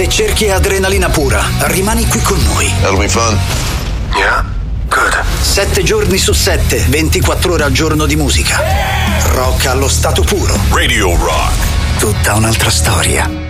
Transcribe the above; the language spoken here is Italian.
Se cerchi adrenalina pura, rimani qui con noi. That'll be fun. Yeah, good. 7 giorni su 7, 24 ore al giorno di musica. Rock allo stato puro. Radio Rock. Tutta un'altra storia.